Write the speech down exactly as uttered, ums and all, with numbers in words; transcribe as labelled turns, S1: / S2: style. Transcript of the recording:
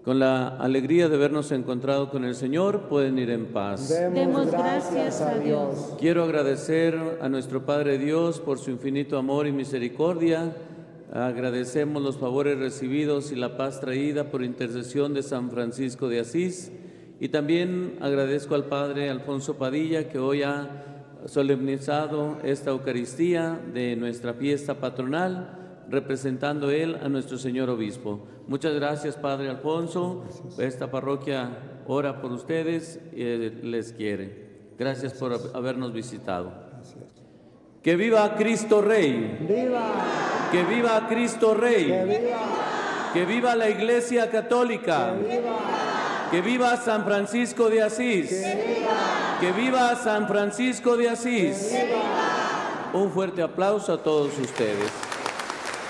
S1: Con la alegría de habernos encontrado con el Señor, pueden ir en paz.
S2: Demos gracias a Dios.
S1: Quiero agradecer a nuestro Padre Dios por su infinito amor y misericordia. Agradecemos los favores recibidos y la paz traída por intercesión de San Francisco de Asís. Y también agradezco al Padre Alfonso Padilla, que hoy ha solemnizado esta Eucaristía de nuestra fiesta patronal, representando él a nuestro Señor Obispo. Muchas gracias, Padre Alfonso. Esta parroquia ora por ustedes y les quiere. Gracias por habernos visitado. ¡Que viva Cristo Rey!
S2: ¡Viva!
S1: ¡Que viva Cristo Rey!
S2: ¡Que viva!
S1: ¡Que viva la Iglesia Católica!
S2: ¡Que viva!
S1: ¡Que viva San Francisco de Asís!
S2: ¡Que viva!
S1: ¡Que viva San Francisco de Asís!
S2: ¡Que viva!
S1: Un fuerte aplauso a todos ustedes.